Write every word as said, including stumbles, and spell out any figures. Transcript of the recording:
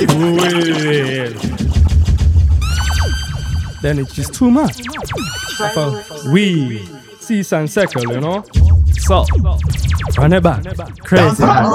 Well, then it's just too much. For we, cease and circle, you know. So, run it back. Crazy.